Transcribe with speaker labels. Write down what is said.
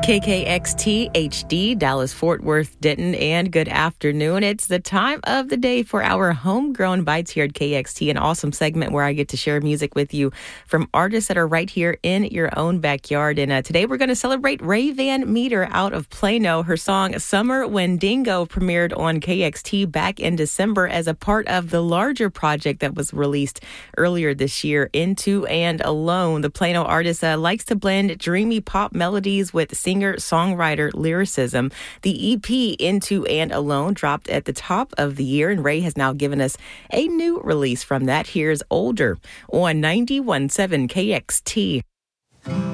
Speaker 1: KKXT HD, Dallas, Fort Worth, Denton, and good afternoon. It's the time of the day for our Homegrown Bites here at KXT, an awesome segment where I get to share music with you from artists that are right here in your own backyard. And today we're going to celebrate Ray Van Meter out of Plano. Her song Summer Wendigo premiered on KXT back in December as a part of the larger project that was released earlier this year, Into and Alone. The Plano artist likes to blend dreamy pop melodies with singer-songwriter lyricism. The EP Into and Alone dropped at the top of the year, and Ray has now given us a new release from that. Here's Older on 91.7 KXT.